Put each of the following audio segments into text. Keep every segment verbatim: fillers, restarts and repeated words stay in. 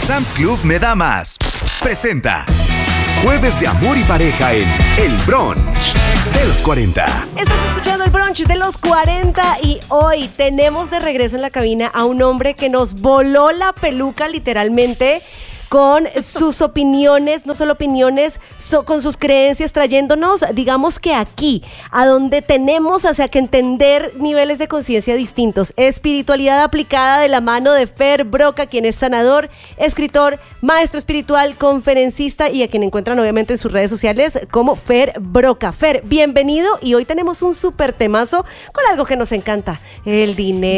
Sam's Club me da más. Presenta Jueves de Amor y Pareja en El Brunch de los cuarenta. Estás escuchando El Brunch de los cuarenta y hoy tenemos de regreso en la cabina a un hombre que nos voló la peluca literalmente con sus opiniones, no solo opiniones, so, con sus creencias, trayéndonos, digamos que aquí, a donde tenemos, o sea, que entender niveles de conciencia distintos. Espiritualidad aplicada de la mano de Fer Broca, quien es sanador, escritor, maestro espiritual, conferencista y a quien encuentran obviamente en sus redes sociales como Fer Broca. Fer, bienvenido y hoy tenemos un súper temazo con algo que nos encanta, el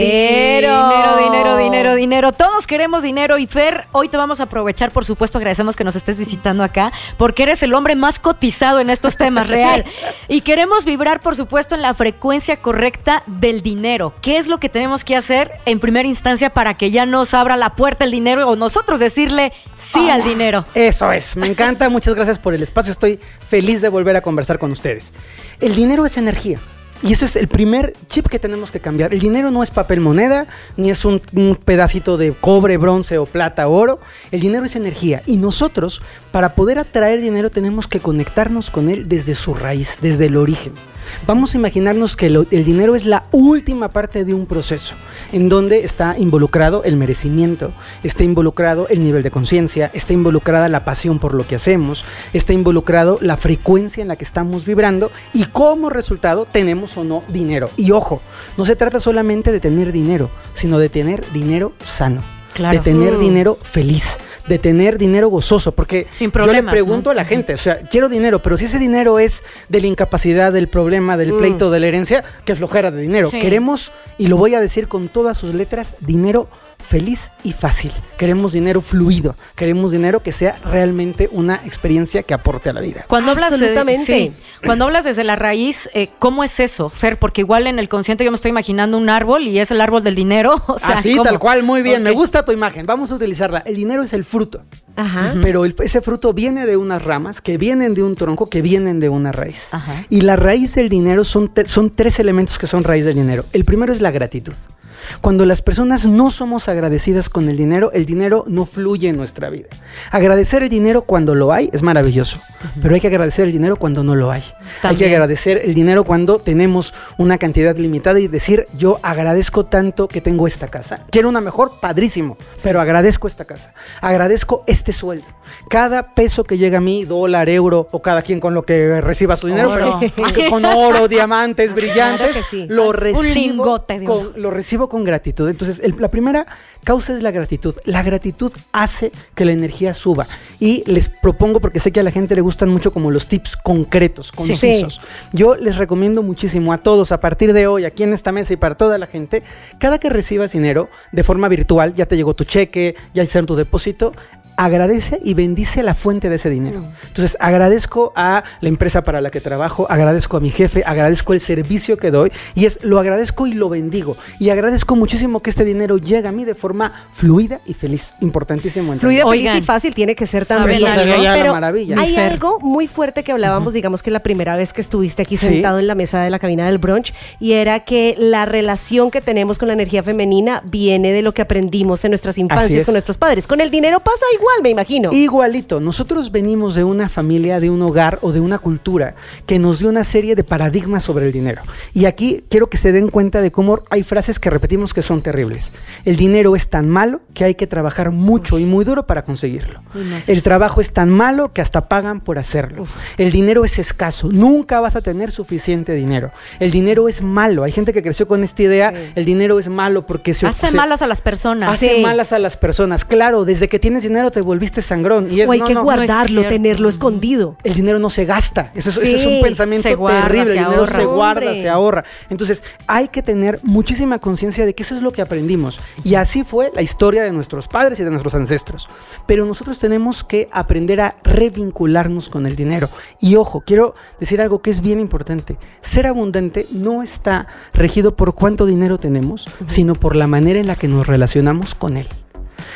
dinero. Dinero, dinero, dinero, dinero. Todos queremos dinero y Fer, hoy te vamos a aprovechar. Por supuesto, agradecemos que nos estés visitando acá porque eres el hombre más cotizado en estos temas, real. Y queremos vibrar, por supuesto, en la frecuencia correcta del dinero. ¿Qué es lo que tenemos que hacer en primera instancia para que ya nos abra la puerta el dinero o nosotros decirle sí Hola. al dinero? Eso es, me encanta, muchas gracias por el espacio, estoy feliz de volver a conversar con ustedes. El dinero es energía. Y eso es el primer chip que tenemos que cambiar. El dinero no es papel moneda, ni es un, un pedacito de cobre, bronce o plata o oro. El dinero es energía. Y nosotros, para poder atraer dinero, tenemos que conectarnos con él desde su raíz, desde el origen. Vamos a imaginarnos que lo, el dinero es la última parte de un proceso en donde está involucrado el merecimiento, está involucrado el nivel de conciencia, está involucrada la pasión por lo que hacemos, está involucrado la frecuencia en la que estamos vibrando y como resultado tenemos o no dinero. Y ojo, no se trata solamente de tener dinero, sino de tener dinero sano. Claro. De tener mm. dinero feliz, de tener dinero gozoso, porque Sin problemas, yo le pregunto, ¿no?, a la gente, o sea, quiero dinero, pero si ese dinero es de la incapacidad, del problema, del mm. pleito, de la herencia, qué flojera de dinero. Sí. Queremos, y lo voy a decir con todas sus letras, dinero feliz y fácil. Queremos dinero fluido, queremos dinero que sea realmente una experiencia que aporte a la vida. Cuando hablas Absolutamente. De, sí, cuando hablas desde la raíz, eh, ¿cómo es eso, Fer? Porque igual en el consciente yo me estoy imaginando un árbol y es el árbol del dinero. O sea, así, ¿cómo? Tal cual, muy bien. Okay. Me gusta tu imagen. Vamos a utilizarla. El dinero es el fruto. Ajá. Pero el, ese fruto viene de unas ramas que vienen de un tronco que vienen de una raíz. Ajá. Y la raíz del dinero son, te, son tres elementos que son raíz del dinero. El primero es la gratitud. Cuando las personas no somos agradecidas con el dinero, el dinero no fluye en nuestra vida. Agradecer el dinero cuando lo hay es maravilloso, uh-huh. pero hay que agradecer el dinero cuando no lo hay. También. Hay que agradecer el dinero cuando tenemos una cantidad limitada y decir, yo agradezco tanto que tengo esta casa. Quiero una mejor, padrísimo, sí. pero agradezco esta casa. Agradezco este sueldo. Cada peso que llega a mí, dólar, euro, o cada quien con lo que reciba su dinero, oro. pero con oro, diamantes, brillantes, claro sí. lo, recibo Un lingote de con, lo recibo con gratitud. Entonces, el, la primera causa es la gratitud. La gratitud hace que la energía suba. Y les propongo, porque sé que a la gente le gustan mucho como los tips concretos, concisos. Sí. Yo les recomiendo muchísimo a todos, a partir de hoy, aquí en esta mesa y para toda la gente, cada que recibas dinero de forma virtual, ya te llegó tu cheque, ya hicieron tu depósito, agradece y bendice la fuente de ese dinero. Entonces, agradezco a la empresa para la que trabajo, agradezco a mi jefe, agradezco el servicio que doy y es lo agradezco y lo bendigo. Y agradezco muchísimo que este dinero llegue a mí de forma fluida y feliz. Importantísimo. Fluida, feliz y fácil tiene que ser también. Eso sería ya la maravilla. Hay algo muy fuerte que hablábamos, uh-huh. digamos que la primera vez que estuviste aquí sentado ¿Sí? en la mesa de la cabina del brunch, y era que la relación que tenemos con la energía femenina viene de lo que aprendimos en nuestras infancias con nuestros padres. Con el dinero pasa igual. Me imagino. Igualito. Nosotros venimos de una familia, de un hogar o de una cultura que nos dio una serie de paradigmas sobre el dinero. Y aquí quiero que se den cuenta de cómo hay frases que repetimos que son terribles. El dinero es tan malo que hay que trabajar mucho y muy duro para conseguirlo. No sé el si trabajo es tan malo que hasta pagan por hacerlo. Uf. El dinero es escaso. Nunca vas a tener suficiente dinero. El dinero es malo. Hay gente que creció con esta idea. Sí. El dinero es malo porque se hace se, malas a las personas. Hace sí. malas a las personas. Claro, desde que tienes dinero te volviste sangrón. Y es, o hay no, que no, guardarlo, no tenerlo escondido. El dinero no se gasta. Eso, sí, ese es un pensamiento guarda, terrible. El dinero ahorra. se guarda, Hombre. se ahorra. Entonces, hay que tener muchísima conciencia de que eso es lo que aprendimos. Y así fue la historia de nuestros padres y de nuestros ancestros. Pero nosotros tenemos que aprender a revincularnos con el dinero. Y ojo, quiero decir algo que es bien importante. Ser abundante no está regido por cuánto dinero tenemos, uh-huh. sino por la manera en la que nos relacionamos con él.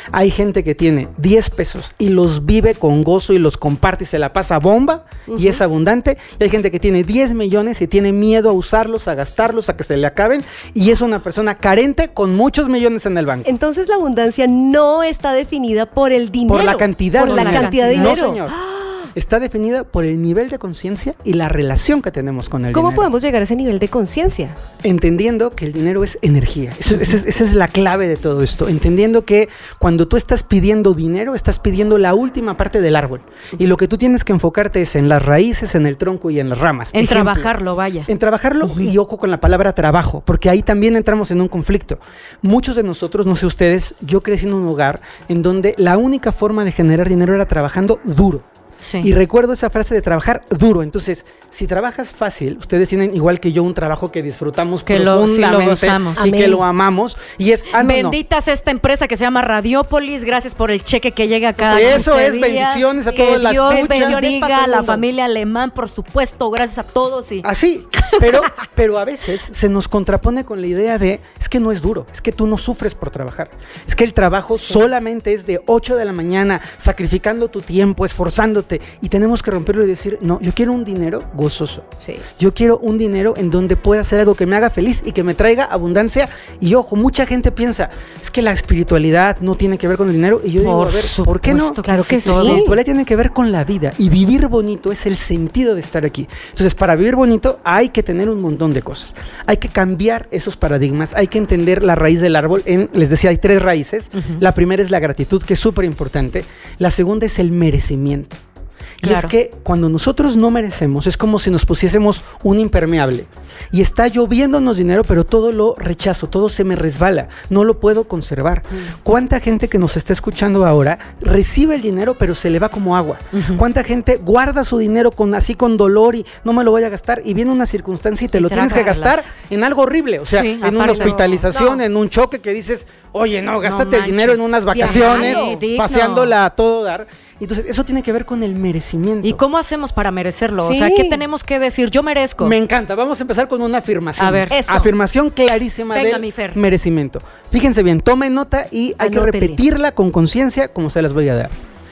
Hay gente que tiene diez pesos y los vive con gozo y los comparte y se la pasa bomba uh-huh. y es abundante. Y hay gente que tiene diez millones y tiene miedo a usarlos, a gastarlos, a que se le acaben y es una persona carente con muchos millones en el banco. Entonces la abundancia no está definida por el dinero. Por la cantidad. Por la, la cantidad de dinero. No, señor. Está definida por el nivel de conciencia y la relación que tenemos con el ¿Cómo dinero. ¿Cómo podemos llegar a ese nivel de conciencia? Entendiendo que el dinero es energía. Eso, esa, es, esa es la clave de todo esto. Entendiendo que cuando tú estás pidiendo dinero, estás pidiendo la última parte del árbol. Y lo que tú tienes que enfocarte es en las raíces, en el tronco y en las ramas. En Ejemplo, trabajarlo, vaya. En trabajarlo uh-huh. y ojo con la palabra trabajo, porque ahí también entramos en un conflicto. Muchos de nosotros, no sé ustedes, yo crecí en un hogar en donde la única forma de generar dinero era trabajando duro. Sí. Y recuerdo esa frase de trabajar duro. Entonces, si trabajas fácil, ustedes tienen igual que yo un trabajo que disfrutamos que profundamente lo, sí, lo gozamos. Y Amén. Que lo amamos. Y es ah, no, bendita es no. esta empresa que se llama Radiópolis. Gracias por el cheque que llega cada sí, eso es, días. Bendiciones a que todas las Dios escuchas. bendiga a la familia Alemán, por supuesto. Gracias a todos. Y... Así, pero, pero a veces se nos contrapone con la idea de, es que no es duro, es que tú no sufres por trabajar. Es que el trabajo sí. solamente es de ocho de la mañana, sacrificando tu tiempo, esforzándote. Y tenemos que romperlo y decir, no, yo quiero un dinero gozoso. Sí. Yo quiero un dinero en donde pueda hacer algo que me haga feliz y que me traiga abundancia. Y ojo, mucha gente piensa, es que la espiritualidad no tiene que ver con el dinero. Y yo digo, por a ver, supuesto, ¿por qué no? Claro que sí. La espiritualidad tiene que ver con la vida. Y vivir bonito es el sentido de estar aquí. Entonces, para vivir bonito hay que tener un montón de cosas. Hay que cambiar esos paradigmas. Hay que entender la raíz del árbol. En, les decía, hay tres raíces. Uh-huh. La primera es la gratitud, que es súper importante. La segunda es el merecimiento. Y claro. es que cuando nosotros no merecemos, es como si nos pusiésemos un impermeable y está lloviéndonos dinero, pero todo lo rechazo, todo se me resbala, no lo puedo conservar. Uh-huh. ¿Cuánta gente que nos está escuchando ahora recibe el dinero, pero se le va como agua? Uh-huh. ¿Cuánta gente guarda su dinero con así con dolor y no me lo voy a gastar y viene una circunstancia y te y lo tienes que gastar en algo horrible? O sea, sí, en una hospitalización, no. en un choque que dices, oye, no, gástate no el dinero en unas vacaciones, sí, paseándola a todo dar. Entonces, eso tiene que ver con el merecimiento. ¿Y cómo hacemos para merecerlo? Sí. O sea, ¿qué tenemos que decir? Yo merezco. Me encanta. Vamos a empezar con una afirmación. A ver. Eso. Afirmación clarísima Venga, del merecimiento. Fíjense bien, tomen nota y hay Anótele. que repetirla con conciencia como se las voy a dar.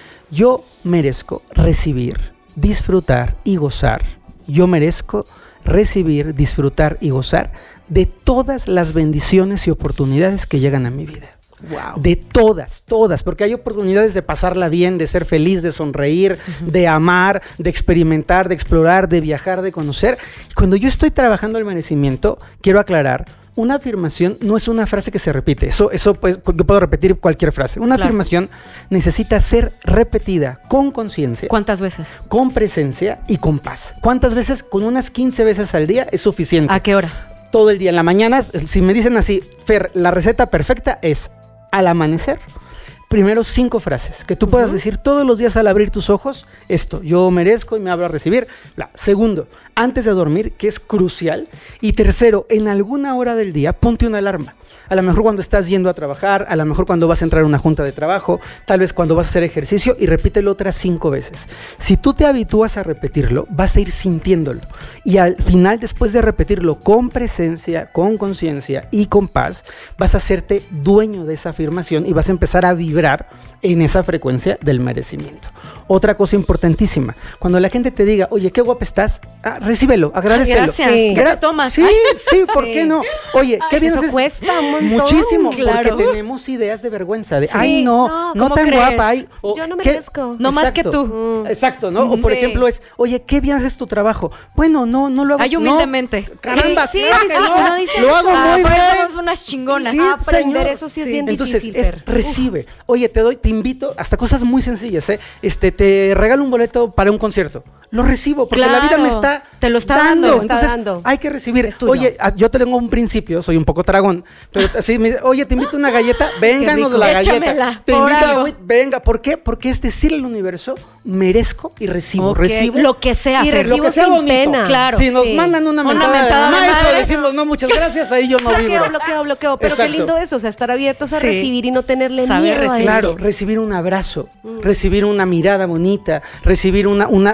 Yo merezco recibir, disfrutar y gozar. Yo merezco recibir, disfrutar y gozar de todas las bendiciones y oportunidades que llegan a mi vida. Wow. De todas, todas, porque hay oportunidades de pasarla bien, de ser feliz, de sonreír, uh-huh. de amar, de experimentar, de explorar, de viajar, de conocer. Y cuando yo estoy trabajando el merecimiento, quiero aclarar, una afirmación no es una frase que se repite. Eso, eso pues, yo puedo repetir cualquier frase. Una claro. afirmación necesita ser repetida con conciencia. ¿Cuántas veces? Con presencia y con paz. ¿Cuántas veces? Con unas quince veces al día es suficiente. ¿A qué hora? Todo el día. En la mañana, si me dicen así, Fer, la receta perfecta es al amanecer, primero cinco frases que tú puedas uh-huh. decir todos los días al abrir tus ojos. Esto, yo merezco y me hablo a recibir. Bla. Segundo, antes de dormir, que es crucial. Y tercero, en alguna hora del día, ponte una alarma. A lo mejor cuando estás yendo a trabajar, a lo mejor cuando vas a entrar a una junta de trabajo, tal vez cuando vas a hacer ejercicio, y repítelo otras cinco veces. Si tú te habitúas a repetirlo, vas a ir sintiéndolo. Y al final, después de repetirlo con presencia, con conciencia y con paz, vas a hacerte dueño de esa afirmación y vas a empezar a vibrar en esa frecuencia del merecimiento. Otra cosa importantísima, cuando la gente te diga, oye, qué guapa estás, ah, recíbelo, agradecelo. Gracias, sí. ¿Qué te tomas? Sí, sí, ¿por sí. qué no? Oye, qué Ay, bien eso haces. cuesta un montón. Muchísimo, claro. porque tenemos ideas de vergüenza, de, sí, ay, no, no, no tan crees? guapa. Ay, o, yo no merezco. No más que tú. Mm. Exacto, ¿no? O por sí. ejemplo es, oye, qué bien haces tu trabajo. Bueno, no, no lo hago. Ay, humildemente. No, caramba, sí, claro sí, que sí, no, no dice lo eso. hago Ah, muy pues bien. somos unas chingonas. Sí, aprender señor. eso sí es sí. bien Entonces, difícil. Entonces, es recibe. Oye, te doy, te invito, hasta cosas muy sencillas, ¿eh? Este, te regalo un boleto para un concierto. Lo recibo, porque claro, la vida me está te lo está dando. dando. Entonces, está dando. hay que recibir. Oye, yo tengo un principio, soy un poco tragón, pero así me dice, oye, te invito a una galleta, vénganos de la galleta. Échamela, te por invito algo. a, güey, venga. ¿Por qué? Porque es decirle al universo, merezco y recibo. Okay. Recibo. Lo que sea, y Fer. recibo Lo que sea sin bonito. pena. Claro. Si nos sí. mandan una mentada, Una mentada de de mamá, eso madre. decimos, no, muchas gracias, ahí yo no bloqueo, vibro. bloqueo, bloqueo. Pero Exacto. qué lindo eso, o sea, estar abiertos a Sí. recibir y no tenerle Saber miedo a recibir. eso. Claro, recibir un abrazo, mm. recibir una mirada bonita, recibir una, una, una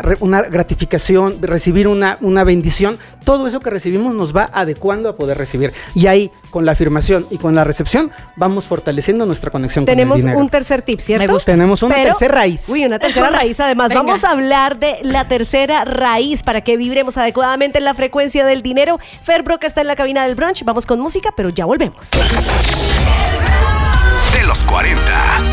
gratificación, recibir una, una bendición, todo eso que recibimos nos va adecuando a poder recibir. Y ahí, con la afirmación y con la recepción, vamos fortaleciendo nuestra conexión Tenemos con el dinero. un tercer tip, ¿cierto? Me gusta. Tenemos una Pero- tercera raíz. Uy, una tercera raíz además. Venga. Vamos a hablar de la tercera raíz para que vibremos adecuadamente en la frecuencia del dinero. Fer Broca está en la cabina del brunch. Vamos con música, pero ya volvemos. De los cuarenta.